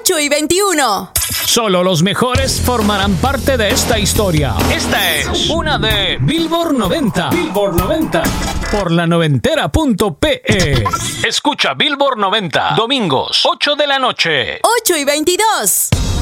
8:21. Solo los mejores formarán parte de esta historia. Esta es una de Billboard 90. Billboard 90. Por la noventera.pe. Escucha Billboard 90. Domingos, 8 de la noche. 8:22.